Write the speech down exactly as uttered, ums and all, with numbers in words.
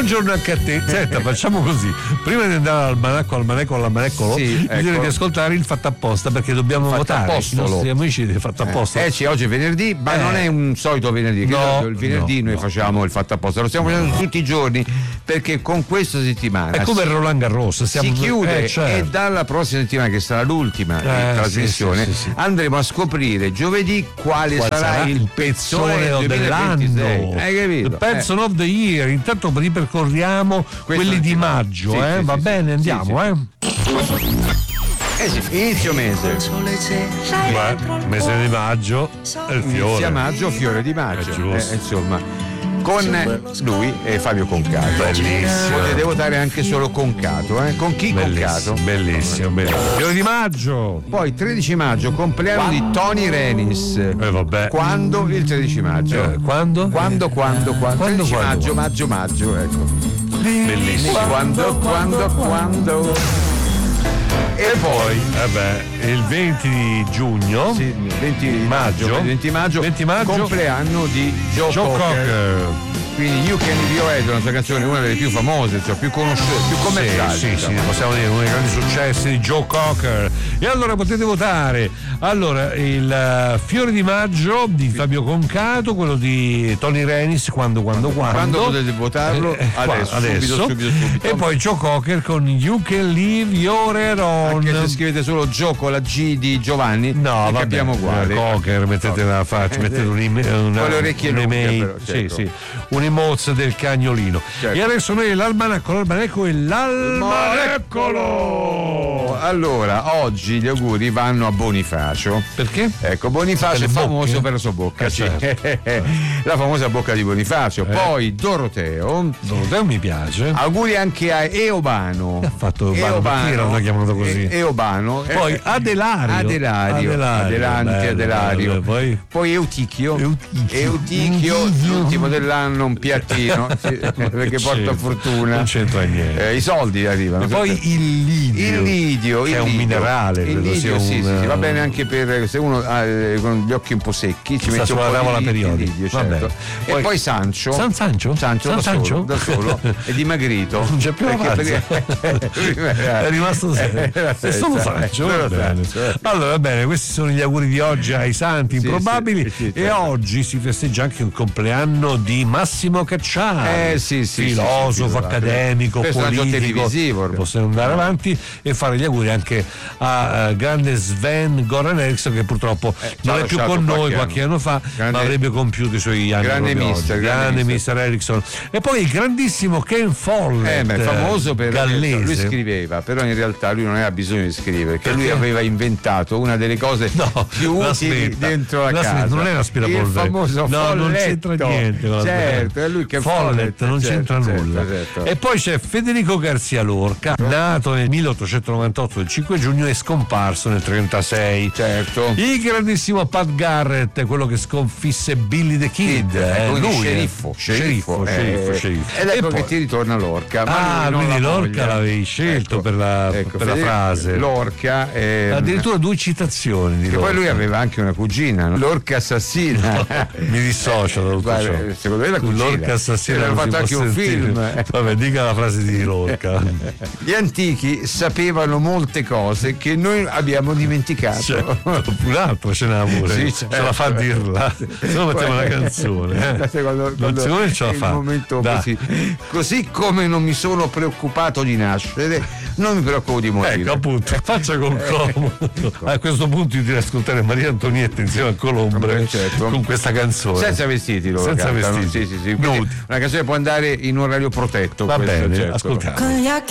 Buongiorno anche a te. Senta, facciamo così. Prima di andare all'almanacco, almanacco, all'amaneccolo, sì, ecco. direi di ascoltare il fatto apposta, perché dobbiamo fatto votare apostolo. i nostri amici del fatto apposta. Eh, sì, oggi è venerdì, ma Eh. non è un solito venerdì. No, Che il venerdì no, noi no. facciamo il fatto apposta, lo stiamo facendo tutti i giorni perché con questa settimana È come si, il Roland Garros, stiamo... si chiude eh, certo. e dalla prossima settimana, che sarà l'ultima Eh, trasmissione, sì, sì, sì, sì. andremo a scoprire giovedì quale Qual sarà, sarà il pezzone pezzone dell'anno. duemilaventisei. Hai capito? The Person of the Year. Intanto ripercorriamo quelli di maggio, Sì, eh? sì, Va sì, bene, sì, andiamo, sì, eh? Eh sì, inizio mese. Beh, mese di maggio è il fiore. Inizia maggio, fiore di maggio. È giusto. Eh, insomma, con lui e Fabio Concato. Bellissimo. Potete votare anche solo Concato, eh? Con chi Concato? Bellissimo, bellissimo. Fiore di maggio. Poi tredici maggio, compleanno di Tony Renis. Eh vabbè. Quando? Il tredici maggio. Eh, quando? Quando, quando, quando? Quando, tredici quando, maggio, quando? maggio, maggio, ecco. Bellissimo. Quando, quando, quando. E poi, vabbè, il venti di giugno, Sì, venti maggio, venti maggio, venti maggio, compleanno di Joe, Joe Cocker. Cocker. Quindi You Can Be Your Head, una sua canzone, una delle più famose, cioè più conosciute, più commerciali. Sì, sì, diciamo. sì, possiamo dire uno dei grandi successi di Joe Cocker. E allora potete votare. Allora, il uh, fiore di maggio di Fabio Concato, quello di Tony Renis, quando, quando, quando. Quando potete votarlo? Eh, qua, adesso, adesso. Subito, subito, subito. E poi Joe Cocker con You Can Leave Your Hair On. Anche se scrivete solo Joe con la G di Giovanni, No, ne vabbè, capiamo uguale. Cocker, mettete la faccia, mettete un'email, una, Con le orecchie lunghe, un'email, però, certo. sì, sì, un'emoz del cagnolino. Certo. E adesso noi l'almanacco, l'almanacco e l'almaneccolo. Allora, oggi gli auguri vanno a Bonifacio. Perché? Ecco, Bonifacio Per è le famoso bocche? per la sua bocca, Eh, sì. certo. La famosa bocca di Bonifacio. Eh. Poi Doroteo. Doroteo mi piace. Auguri anche a Eobano. Che ha fatto Eobano? Perché l'hanno chiamato così? E- Eobano. Poi Eh, Adelario. Adelario. Adelario, Adelante, bello, Adelario. bello. Poi? Poi Eutichio. Eutichio. Eutichio, Eutichio. l'ultimo dell'anno, un piattino, sì, perché porta c'entra? fortuna. Non c'entra niente. Eh, I soldi arrivano. E poi il lidio. Il lidio, che il è un lidio. minerale, Il credo lidio, sia sì, un- sì, sì, va bene anche per se uno ha eh, con gli occhi un po' secchi, ci Sta mette un sulla po' tavola di periodica. lidio, Va certo. bene. E Poi- poi Sancio. San Sancio? Sancio San da solo, Sancio? da solo, è dimagrito. Non c'è più la Perché- panza. perché- È rimasto sempre. Era È solo senza, Sancio. solo Va bene. Sancio. Allora, va bene, questi sono gli auguri di oggi ai santi Sì, improbabili. sì, sì, E certo. oggi si festeggia anche il compleanno di Massimo Cacciari. Eh, sì, sì, filosofo, sì, sì, sì, accademico, personaggio politico. televisivo. Possiamo andare avanti e fare gli auguri anche a eh, grande Sven Goran Eriksson, che purtroppo Eh, ci non ha è più lasciato con noi qualche qualche anno fa, Grande- ma avrebbe compiuto i suoi anni. Grande proprio mister, oggi. grande grande mister. mister Eriksson. E poi il grandissimo Ken Follett, Eh, beh, famoso per gallese. lui scriveva, però in realtà lui non aveva bisogno di scrivere, perché lui Perché? aveva inventato una delle cose No, più utili aspetta, dentro la aspetta, casa. non è l'aspirapolvere. Il famoso No, non folletto. c'entra niente con Certo, è lui che Follett, non certo, c'entra certo, nulla. certo. E poi c'è Federico Garcia Lorca, nato nel milleottocentonovantotto il cinque giugno e scomparso nel trentasei. Certo. Il grandissimo Pat Garrett, quello che sconfisse Billy the Kid, Kid, eh, quindi lui, sceriffo, eh. sceriffo, sceriffo, sceriffo, eh, sceriffo. Ed ecco E che poi- ti ritorna Lorca. ma Ah, non quindi la Lorca voglia. l'avevi scelto Ecco, per la, ecco, per la Federico- frase. Lorca. ehm, Addirittura due citazioni di che poi Lorca. lui aveva anche una cugina, no? L'orca assassina. Mi dissocio da tutto Guarda, ciò. secondo me la cugina. L'orca assassina Aveva non si fatto anche può un sentire. film. Vabbè, dica la frase di Lorca. Gli antichi sapevano molte cose che noi abbiamo dimenticato. Cioè, un altro ce n'ha pure. Sì, Ce certo. la fa a dirla. Se no mettiamo una canzone. Eh. Quando, Non quando secondo me ce la è il fa. momento Dai. così. Così come non mi sono preoccupato di nascere, non mi preoccupo di morire. Ecco appunto, faccia con comodo. A questo punto io direi ascoltare Maria Antonietta insieme a Colombre, Certo. con questa canzone. Senza vestiti loro Senza cantano. vestiti. Sì, sì, sì. Quindi Nudi. una canzone può andare in orario protetto. Va questo, bene, certo. ascoltiamo. Con gli occhi